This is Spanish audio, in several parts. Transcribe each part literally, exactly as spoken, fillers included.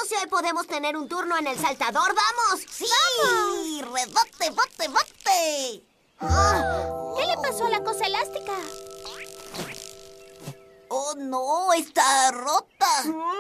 Veamos si hoy podemos tener un turno en el saltador. ¡Vamos! ¡Sí! ¡Vamos! ¡Rebote, bote, bote! ¿Qué le pasó a la cosa elástica? ¡Oh, no! ¡Está rota!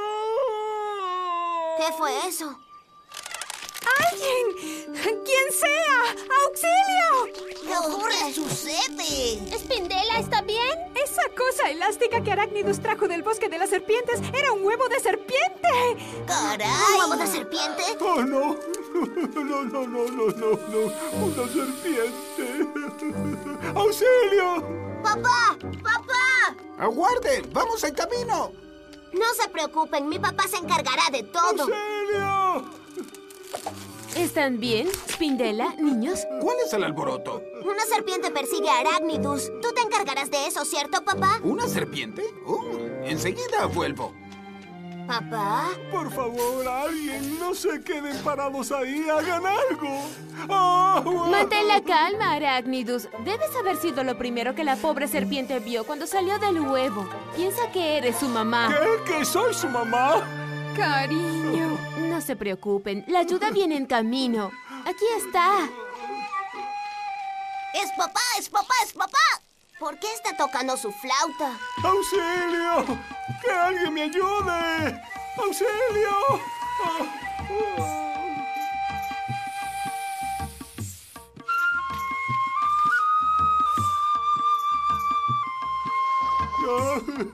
¿Qué fue eso? ¡Alguien! ¡Quien sea! ¡Auxilio! ¿Qué ocurre? ¡Sucede! ¿Spindela está bien? Esa cosa elástica que Arachnidus trajo del bosque de las serpientes era un huevo de serpiente. ¡Caray! ¿Un huevo de serpiente? ¡Oh, no! No, no, no, no, no, no. ¡Una serpiente! ¡Auxilio! ¡Papá! ¡Papá! ¡Aguarden! ¡Vamos en camino! No se preocupen, mi papá se encargará de todo. ¡Auxilio! ¿Están bien, Spindela, niños? ¿Cuál es el alboroto? Una serpiente persigue a Arachnidus. Tú te encargarás de eso, ¿cierto, papá? ¿Una serpiente? Oh, enseguida vuelvo. ¿Papá? Por favor, alguien, no se queden parados ahí, hagan algo. ¡Oh! Mantén la calma, Arachnidus. Debes haber sido lo primero que la pobre serpiente vio cuando salió del huevo. Piensa que eres su mamá. ¿Qué? ¿Que soy su mamá? Cariño. No se preocupen, la ayuda viene en camino. Aquí está. ¡Es papá! ¡Es papá! ¡Es papá! ¿Por qué está tocando su flauta? ¡Auxilio! ¡Que alguien me ayude! ¡Auxilio!